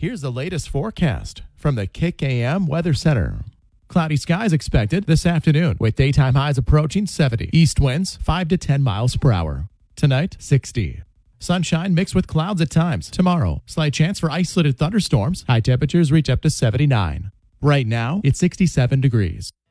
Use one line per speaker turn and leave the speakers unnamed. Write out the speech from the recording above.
Here's the latest forecast from the Kick AM Weather Center. Cloudy skies expected this afternoon with daytime highs approaching 70. East winds 5 to 10 miles per hour. Tonight, 60. Sunshine mixed with clouds at times. Tomorrow, slight chance for isolated thunderstorms. High temperatures reach up to 79. Right now, it's 67 degrees.